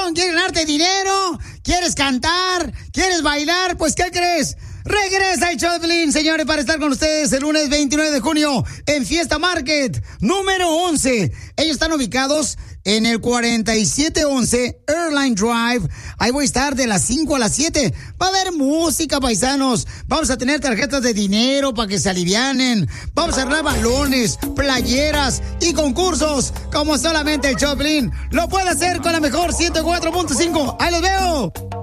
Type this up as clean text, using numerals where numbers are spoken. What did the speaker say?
papuchón, ¿quieres ganarte dinero? ¿Quieres cantar? ¿Quieres bailar? Pues, ¿qué crees? Regresa el show de Piolín, señores, para estar con ustedes el lunes 29 de junio en Fiesta Market, número 11. Ellos están ubicados en el 4711 Airline Drive. Ahí voy a estar de las 5 a las 7. Va a haber música, paisanos. Vamos a tener tarjetas de dinero para que se alivianen. Vamos a arreglar balones, playeras y concursos como solamente el show de Piolín lo puede hacer con la mejor 104.5. ¡Ahí los veo!